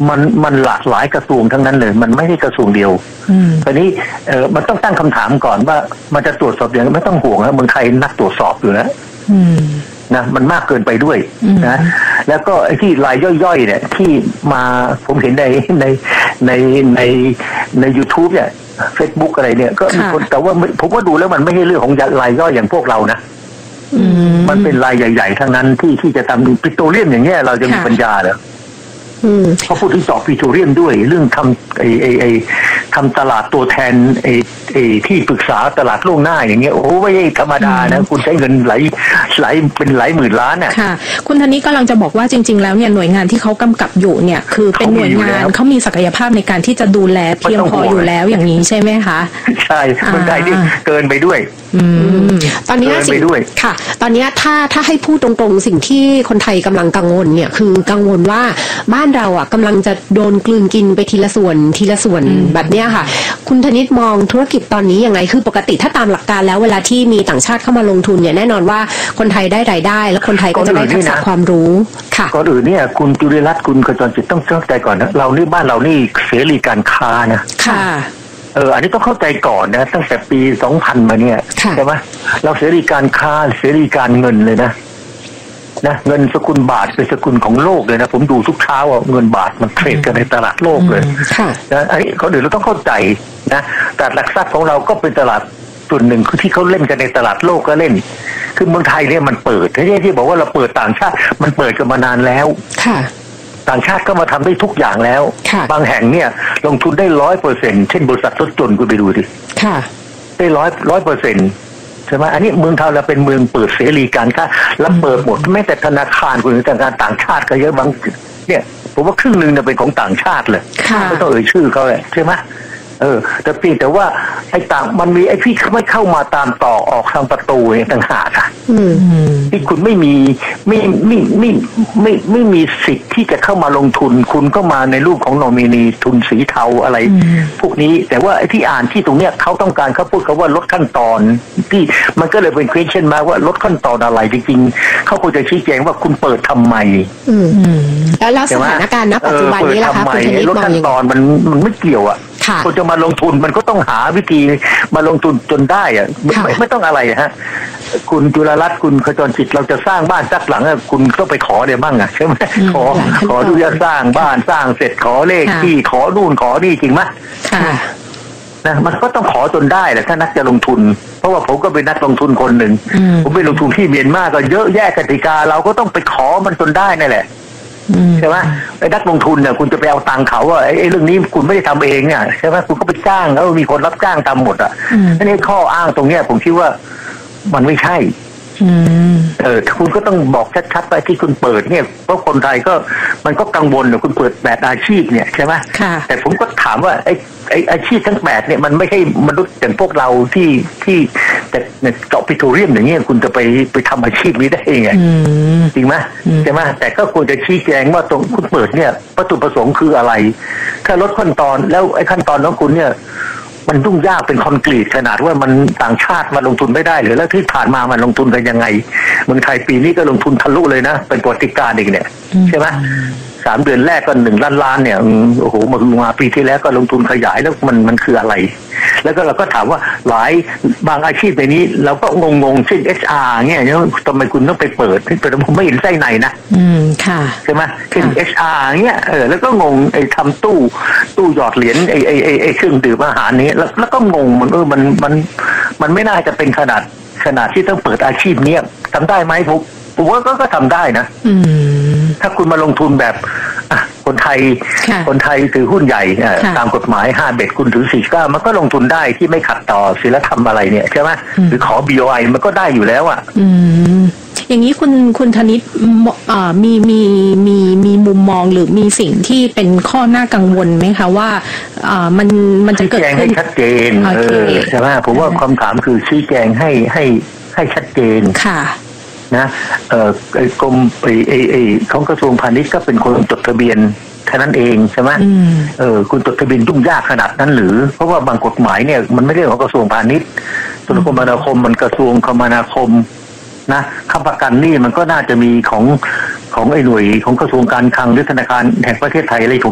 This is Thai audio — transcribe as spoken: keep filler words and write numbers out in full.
มันมันหลากหลายกระทรวงทั้งนั้นเลยมันไม่ใช่กระทรวงเดียวตอนนี้เออมันต้องตั้งคำถามก่อนว่ามันจะตรวจสอบอย่างไม่ต้องห่วงนะเมืองไทยนักตรวจสอบอยู่แล้วนะมันมากเกินไปด้วยนะแล้วก็ไอ้ที่รายย่อยๆเนี่ยที่มาผมเห็นในในในในใน YouTube เนี่ย Facebook อะไรเนี่ยก็มีคนแต่ว่าผมว่าดูแล้วมันไม่ใช่เรื่องของรายย่อยอย่างพวกเรานะมันเป็นรายใหญ่ๆทั้งนั้นที่ที่จะทำปิโตรเลียมอย่างเงี้ยเราจะมีปัญญาเหรอเขาพูดถึงสอบปิโตรเลียมด้วยเรื่องทำไอ้ไอ้ไอ้ทำตลาดตัวแทนไอ้ไอ้ที่ปรึกษาตลาดล่วงหน้าอย่างเงี้ยโอ้ไม่ใช่ธรรมดานะคุณใช้เงินหลายหลายเป็นหลายหมื่นล้านน่ะค่ะคุณธนิตกำลังจะบอกว่าจริงๆแล้วเนี่ยหน่วยงานที่เขากำกับอยู่เนี่ยคือเป็นหน่วยงานเขามีศักยภาพในการที่จะดูแลเพียงพออยู่แล้วอย่างนี้ใช่ไหมคะใช่คนไทยที่เกินไปด้วยตอนนี้สิ่งค่ะตอนนี้ถ้าถ้าให้พูดตรงๆสิ่งที่คนไทยกำลังกังวลเนี่ยคือกังวลว่าบ้านเราอ่ะกำลังจะโดนกลืนกินไปทีละส่วนทีละส่วนแบบเนี้ยค่ะคุณธนิตมองธุรกิจตอนนี้ยังไงคือปกติถ้าตามหลักการแล้วเวลาที่มีต่างชาติเข้ามาลงทุนเนี่ยแน่นอนว่าคนไทยได้รายได้แล้วคนไทยก็จะได้ทักษะความรู้ค่ะก่อนอื่นเนี่ยคุณจุริรัตน์คุณขจรจิตต้องเข้าใจก่อนนะเรานี่บ้านเรานี่เสรีการค้านะค่ะเอออันนี้ต้องเข้าใจก่อนนะตั้งแต่ปีสองพันมาเนี่ยใช่ไหมเราเสรีการค้าเสรีการเงินเลยนะนะเงินสกุลบาทเป็นสกุลของโลกเลยนะผมดูทุกเช้าอ่ะเงินบาทมันเทรดกันในตลาดโลกเลยนะไอ้เขาเดี๋ยวเราต้องเข้าใจนะตลาดหลักทรัพย์ของเราก็เป็นตลาดส่วนหนึ่งคือที่เขาเล่นกันในตลาดโลกก็เล่นคือเมืองไทยเนี่ยมันเปิดที่ที่บอกว่าเราเปิดต่างชาติมันเปิดกันมานานแล้วต่างชาติก็มาทำได้ทุกอย่างแล้วบางแห่งเนี่ยลงทุนได้ร้อยเปอร์เซ็นต์เช่นบริษัทรถยนต์คุณไปดูดิได้ร้อยร้อยเปอร์เซ็นต์ใช่ไหมอันนี้เมืองไทยเราเป็นเมืองเปิดเสรีการค้าแล้วเปิดหมดแม้แต่ธนาคารคุณธนาคารต่างชาติก็เยอะบางเนี่ยผมว่าครึ่งหนึ่งเนี่ยเป็นของต่างชาติเลยไม่ต้องเอ่ยชื่อเขาเลยใช่ไหมเออแต่เพียงแต่ว่าไอ้ต่างมันมีไอ้ที่ไม่เข้ามาตามต่อออกทางประตูเนี่ยต่างหากอ่ะที่คุณไม่มีไม่ไม่ไม่ไม่ไม่มีสิทธิ์ที่จะเข้ามาลงทุนคุณก็มาในรูปของโนมินีทุนสีเทาอะไรพวกนี้แต่ว่าไอ้ที่อ่านที่ตรงเนี้ยเขาต้องการเขาพูดเขาว่าลดขั้นตอนที่มันก็เลยเป็น question มาว่าลดขั้นตอนอะไรจริงๆเขาควรจะชี้แจงว่าคุณเปิดทำไมแล้วสถานการณ์ณปัจจุบันนี้ล่ะคะคุณธนิตมองยังไงลดขั้นตอนมันมันไม่เกี่ยวอ่ะคนจะมาลงทุนมันก็ต้องหาวิธีมาลงทุนจนได้อะไม่ไม่ต้องอะไรฮะคุณจุฬารัตน์คุณขจรจิตเราจะสร้างบ้านสักหลังอะคุณก็ไปขอเดี๋ยวบ้างอะใช่ไหมขอขอดูจะสร้างบ้านสร้างเสร็จขอเลขที่ขอนู่นขอนี่จริงไหมนะมันก็ต้องขอจนได้แหละถ้านักจะลงทุนเพราะว่าผมก็เป็นนักลงทุนคนหนึ่งผมไปลงทุนที่เมียนมาก็เยอะแยะกติกาเราก็ต้องไปขอมันจนได้นั่นแหละใช่ไหมไอ้นักลงทุนเนี่ยคุณจะไปเอาตังค์เขาว่าไอ้เรื่องนี้คุณไม่ได้ทำเองเนี่ยใช่ไหมคุณก็ไปจ้างแล้วมีคนรับจ้างทำหมดอ่ะนั่นนี่ข้ออ้างตรงเนี้ยผมคิดว่ามันไม่ใช่เออคุณก็ต้องบอกชัดๆไปที่คุณเปิดเนี่ยเพราะคนไทยก็มันก็กังวลเนี่ยคุณเปิดแบบอาชีพเนี่ยใช่ไหมแต่ผมก็ถามว่าไอ้ไอ้อาชีพทั้งแปดเนี่ยมันไม่ใช่มนุษย์อย่างพวกเราที่ที่แต่เจาะปิโตรเลียมอย่างเงี้ยคุณจะไปไปทำอาชีพนี้ได้ไงจริงไหมใช่ไหมแต่ก็ควรจะชี้แจงว่าตรงคุณเปิดเนี่ยวัตถุประสงค์คืออะไรถ้าลดขั้นตอนแล้วไอ้ขั้นตอนของคุณเนี่ยมันยุ่งยากเป็นคอนกรีตขนาดว่ามันต่างชาติมาลงทุนไม่ได้หรือแล้วที่ผ่านมามันลงทุนกันยังไงเมืองไทยปีนี้ก็ลงทุนทะลุเลยนะเป็นประวัติการณ์อีกเนี่ยใช่ไหมสามเดือนแรกก็หนึ่งล้านล้านเนี่ยโอ้โหมามาปีที่แล้วก็ลงทุนขยายแล้วมันมันคืออะไรแล้วก็เราก็ถามว่าหลายบางอาชีพในนี้เราก็งงงเช่น เอช อาร์ เนี่ยทำไมคุณต้องไปเปิดแต่ผมไม่เห็นไส้ในนะอืมค่ะใช่ไหมเช่น เอช อาร์ เนี่ยเออแล้วก็งงไอ้ทำตู้ตู้หยอดเหรียญไอ้ไอ้ไอ้ไอ้เครื่องดื่มอาหารนี้แล้วแล้วก็งงมันเออมันมันมันไม่น่าจะเป็นขนาดขนาดที่ต้องเปิดอาชีพเนี้ยทำได้ไหมผมผมว่าก็ก็ทำได้นะถ้าคุณมาลงทุนแบบคนไทยคนไทยถือหุ้นใหญ่ตามกฎหมายห้าเบ็ดคุณถือสี่เก้ามันก็ลงทุนได้ที่ไม่ขัดต่อศีลธรรมอะไรเนี่ยใช่ไหมหรือขอ บี โอ ไอ มันก็ได้อยู่แล้วอ่ะอย่างนี้คุณคุณธนิตมีมีมีมีมุมมองหรือมีสิ่งที่เป็นข้อน่ากังวลไหมคะว่ามันมันจะเกิดขึ้นให้ชัดเจนใช่ไหมผมว่าคำถามคือชี้แจงให้ให้ให้ชัดเจนค่ะนะเอ่อไอ้กรมไอ้ไอ้ไอ้ของกระทรวงพาณิชย์ก็เป็นคนจดทะเบียนแค่นั้นเองใช่ไหมเออคุณจดทะเบียนยุ่งยากขนาดนั้นหรือเพราะว่าบางกฎหมายเนี่ยมันไม่ได้ของกระทรวงพาณิชย์กระทรวงคมนาคมมันกระทรวงคมนาคมนะค้ำประกันนี่มันก็น่าจะมีของของไอ้หน่วยของกระทรวงการคลังหรือธนาคารแห่งประเทศไทยอะไร